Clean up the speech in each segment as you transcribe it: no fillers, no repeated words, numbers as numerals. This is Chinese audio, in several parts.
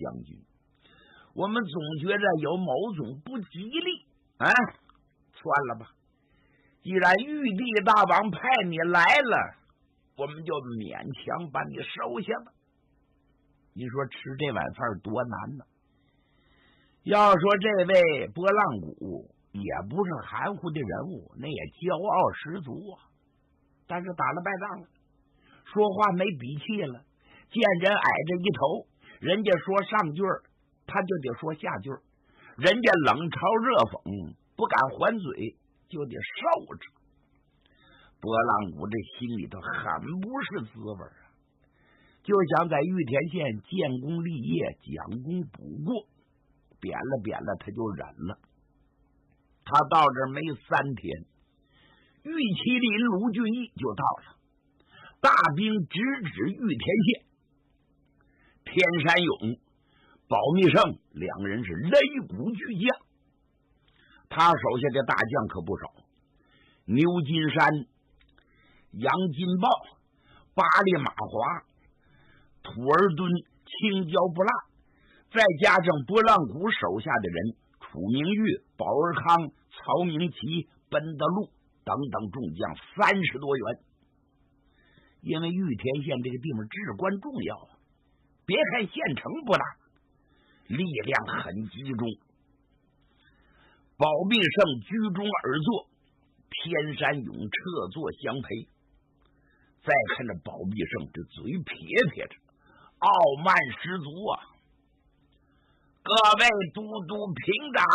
将军，我们总觉着有某种不吉利啊。算了吧，既然玉帝大王派你来了，我们就勉强把你收下吧。你说吃这碗饭多难呢？要说这位波浪鼓也不是含糊的人物，那也骄傲十足啊。但是打了败仗了，说话没底气了，见人矮着一头，人家说上句儿他就得说下句儿，人家冷嘲热讽不敢还嘴，就得受着。波浪鼓这心里头很不是滋味啊，就想在玉田县建功立业，将功补过，扁了他就忍了。他到这儿没3天，玉麒麟卢俊义就到了，大兵直指玉田县。天山勇、保密胜两人是擂鼓巨将，他手下的大将可不少，牛金山、杨金豹、巴力马华、土儿墩、青椒不辣，再加上波浪鼓手下的人楚明玉、保尔康、曹明奇、奔德禄等等众将30多员。因为玉田县这个地方至关重要啊，别看县城不大，力量很集中。保密胜居中而坐，天山勇侧坐相陪。再看着保密胜这嘴撇撇着，傲慢十足啊！各位都督平长，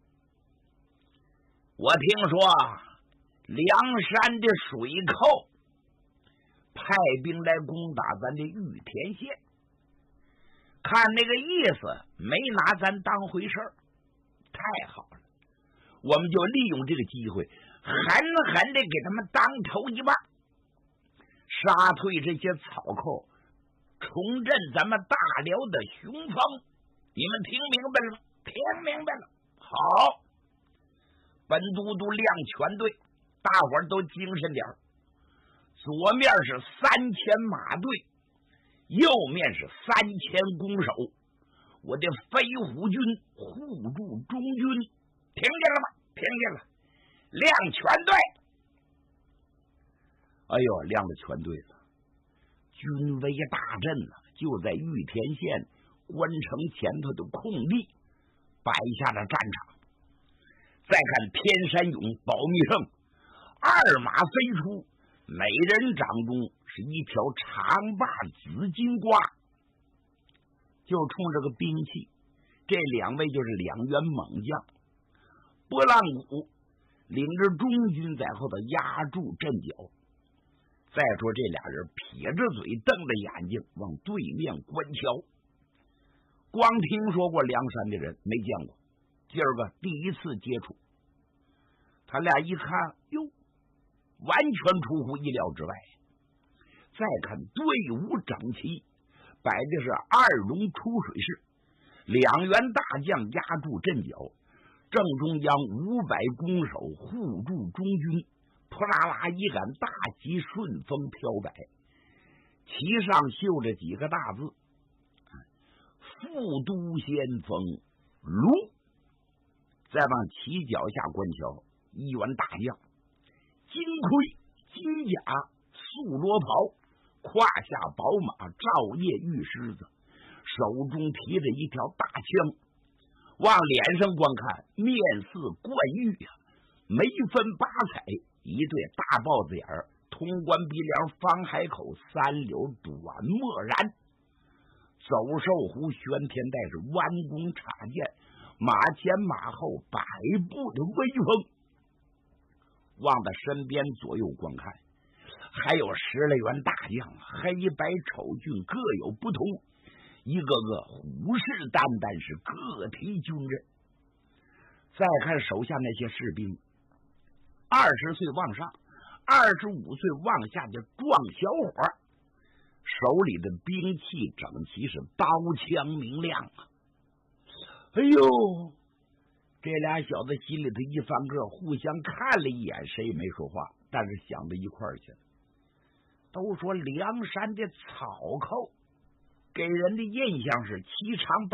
我听说梁山的水寇派兵来攻打咱的玉田县，看那个意思没拿咱当回事儿，太好了，我们就利用这个机会狠狠的给他们当头一棒，杀退这些草寇，重振咱们大辽的雄风。你们听明白了吗？听明白了。好，本都督亮全队，大伙儿都精神点儿。左面是3000马队，右面是3000弓手，我的飞虎军护住中军，听见了吗？听见了。亮全队，哎呦，亮了全队了。军威大振啊，就在玉田县关城前头的空地摆下了战场。再看天山勇、保密胜二马飞出，每人掌中是一条长把紫金瓜，就冲这个兵器，这两位就是2员猛将。波浪鼓领着中军在后头压住阵脚。再说这俩人撇着嘴瞪着眼睛往对面观瞧，光听说过梁山的人没见过，今儿个第一次接触。他俩一看，哟，完全出乎意料之外。再看队伍整齐，摆的是2龙出水式，2员大将压住阵脚，正中央500弓手护住中军，扑啦啦一杆大旗顺风飘摆，旗上绣着几个大字：副都先锋卢。再往旗脚下观瞧，1员大将，金盔金甲素罗袍，胯下宝马照夜玉狮子，手中提着一条大枪，往脸上观看，面似冠玉啊，眉分8彩，一对大豹子眼儿，通关鼻梁，方海口，3绺短墨然，走兽胡，玄天带是弯弓插箭，马前马后百步的威风。往他身边左右观看，还有10来员大将，黑白丑俊各有不同，一个个虎视眈眈，是各提军刃。再看手下那些士兵，20岁往上，25岁往下的壮小伙，手里的兵器整齐，是刀枪明亮啊！哎呦，这俩小子心里头一翻个，互相看了一眼，谁也没说话，但是想到一块儿去了。都说梁山的草寇给人的印象是7长